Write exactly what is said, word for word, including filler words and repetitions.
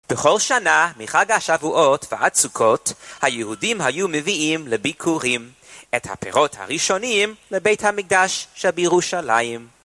בכל שנה מחג השבועות ועד סוכות, היהודים היו מביאים לביקורים את הפירות הראשונים לבית המקדש שבירושלים.